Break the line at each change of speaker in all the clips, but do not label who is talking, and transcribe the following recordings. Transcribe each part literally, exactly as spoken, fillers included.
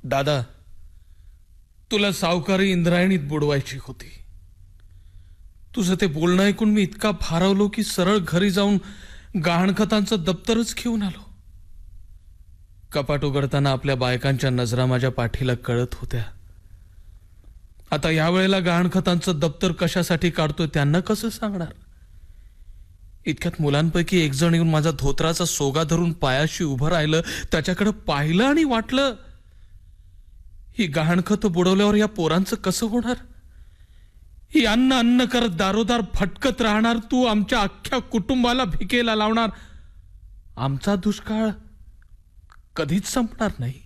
दादा, तुला सावकारी इंद्रायणीत बुडवायची होती. तुझं ते बोलणं ऐकून मी इतका भारावलो की सरळ घरी जाऊन गहाणखतांचं दप्तरच घेऊन आलो. कपाट उघडताना आपल्या बायकांच्या नजरा माझ्या पाठीला कळत होत्या. आता यावेळेला गहाणखतांचं दप्तर कशासाठी काढतोय त्यांना कसं सांगणार. इतक्यात मुलांपैकी एक जण येऊन माझा धोत्राचा सोगा धरून पायाशी उभं राहिलं. त्याच्याकडे पाहिलं आणि वाटलं, ही गहाणखत बुडवल्यावर या पोरांचं कसं होणार. ही अन्न अन्न करत दारोदार भटकत राहणार तू, आमच्या अख्ख्या कुटुंबाला भिकेला लावणार. आमचा दुष्काळ कधीच संपणार नाही.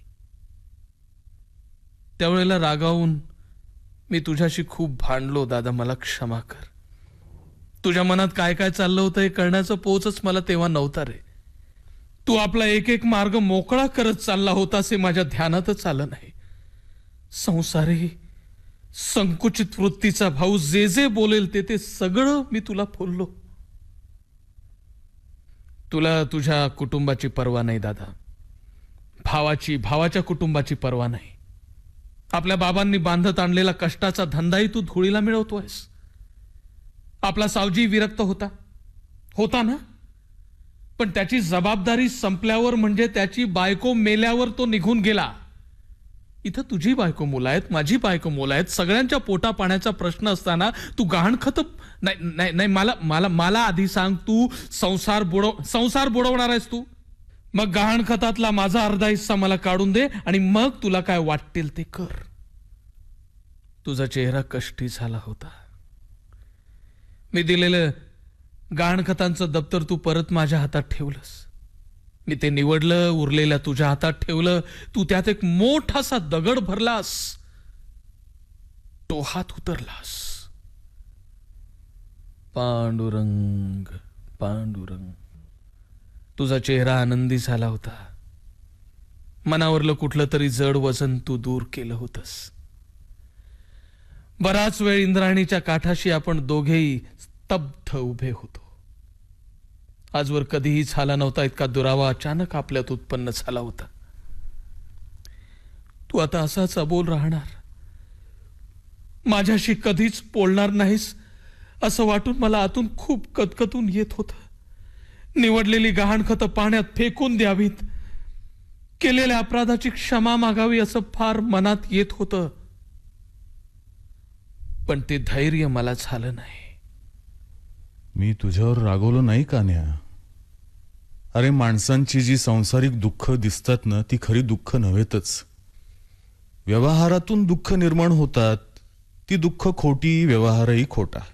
त्यावेळेला रागावून मी तुझ्याशी खूप भांडलो. दादा, मला क्षमा कर. तुझ्या मनात काय काय चाललं होतं हे कळण्याचा पोचच मला तेव्हा नव्हता रे. तू आपला एक एक मार्ग मोकळा करत चालला होतास हे माझ्या ध्यानातच आलं नाही. संसारी संकुचित वृत्तीचा भाऊ जे जे बोलेल ते ते सगळं मी तुला बोललो. तुला तुझ्या कुटुंबाची पर्वा नाही दादा. भावाची भावाच्या कुटुंबाची पर्वा नाही. आपल्या बाबांनी बांधत आणलेला कष्टाचा धंदाही तू धुळीला मिळवतोयस. आपला सावजी विरक्त होता होता ना, पण त्याची जबाबदारी संपल्यावर म्हणजे त्याची बायको मेल्यावर तो निघून गेला. इथं तुझी बायको मुलं आहेत, माझी बायको मुलं आहेत. सगळ्यांच्या पोटा पाण्याचा प्रश्न असताना तू गहाणखत नाही नाही नाही मला मला मला आधी सांग, तू संसार बुडव संसार बुडवणार आहेस तू? मग गहाणखतातला माझा अर्धा हिस्सा मला काढून दे आणि मग तुला काय वाटतील ते कर. तुझा चेहरा कष्टी झाला होता. मी दिलेलं गहाणखतांचं दप्तर तू परत माझ्या हातात ठेवलंस. मी ते निवडलं, उरलेल्या तुझ्या हातात ठेवलं. तू त्यात एक मोठासा दगड भरलास, टोहात उतरलास. पांडुरंग पांडुरंग. तुझा चेहरा आनंदी झाला होता. मनावरलं कुठलं तरी जड वजन तू दूर केलं होतंस. बराच वेळ इंद्रायणीच्या काठाशी आपण दोघेही स्तब्ध उभे होतो. आजवर कधीही झाला नव्हता इतका दुरावा अचानक आपल्यात उत्पन्न झाला होता. तू आता असाच अबोल राहणार, माझ्याशी कधीच बोलणार नाहीस असं वाटून मला आतून खूप कतकतून येत होतं. निवडलेली गहाणखतं पाण्यात फेकून द्यावीत, केलेल्या अपराधाची क्षमा मागावी असं फार मनात येत होतं. पण ते धैर्य मला झालं नाही.
मी तुझ्यावर रागवलो नाही कान्या. अरे, माणसांची जी सांसारिक दुःख दिसतात ना, ती खरी दुःख नव्हेतच. व्यवहारातून दुःख निर्माण होतात, ती दुःख खोटी, व्यवहारही खोटा.